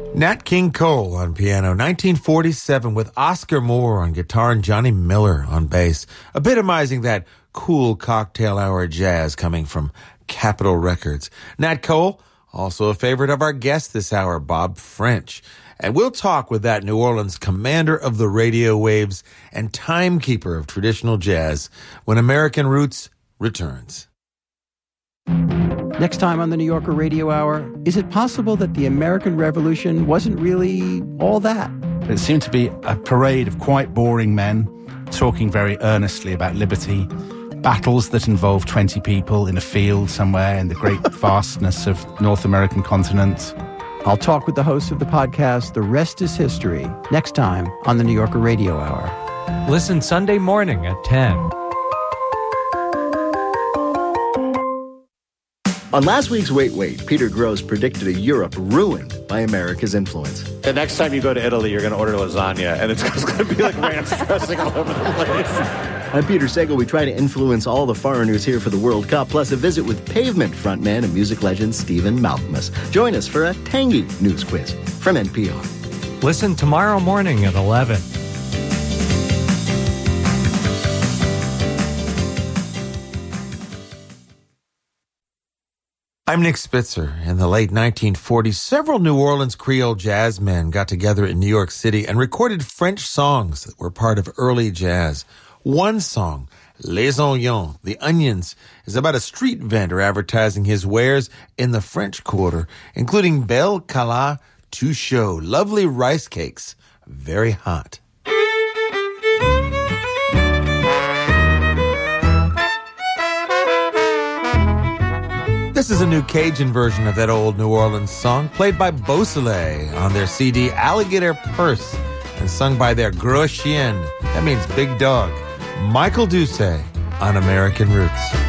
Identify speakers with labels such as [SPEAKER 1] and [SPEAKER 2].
[SPEAKER 1] Nat King Cole on piano, 1947, with Oscar Moore on guitar and Johnny Miller on bass, epitomizing that cool cocktail hour jazz coming from Capitol Records. Nat Cole, also a favorite of our guest this hour, Bob French. And we'll talk with that New Orleans commander of the radio waves and timekeeper of traditional jazz when American Roots returns.
[SPEAKER 2] Next time on the New Yorker Radio Hour, is it possible that the American Revolution wasn't really all that?
[SPEAKER 3] It seemed to be a parade of quite boring men talking very earnestly about liberty, battles that involve 20 people in a field somewhere in the great vastness of North American continent.
[SPEAKER 2] I'll talk with the host of the podcast, The Rest is History, next time on the New Yorker Radio Hour.
[SPEAKER 4] Listen Sunday morning at 10.
[SPEAKER 5] On last week's Wait, Peter Grosz predicted a Europe ruined by America's influence.
[SPEAKER 6] The next time you go to Italy, you're going to order lasagna, and it's going to be like ranch dressing all over the place.
[SPEAKER 5] I'm Peter Sagal. We try to influence all the foreigners here for the World Cup, plus a visit with Pavement frontman and music legend Stephen Malkmus. Join us for a tangy news quiz from NPR.
[SPEAKER 4] Listen tomorrow morning at 11.
[SPEAKER 1] I'm Nick Spitzer. In the late 1940s, several New Orleans Creole jazz men got together in New York City and recorded French songs that were part of early jazz. One song, Les Oignons, The Onions, is about a street vendor advertising his wares in the French Quarter, including Belle Cala, tout chaud, lovely rice cakes, very hot. This is a new Cajun version of that old New Orleans song, played by Beausoleil on their CD Alligator Purse, and sung by their Gros Chien, that means big dog, Michael Doucet on American Roots.